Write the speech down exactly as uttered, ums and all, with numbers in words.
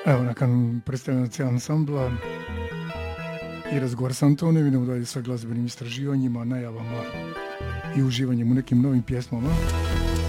Evo, nakon predstavljanja cijela ansambla i razgovor s Antonom, idemo dalje sa glazbenim istraživanjima, najavama i uživanjem u nekim novim pjesmama.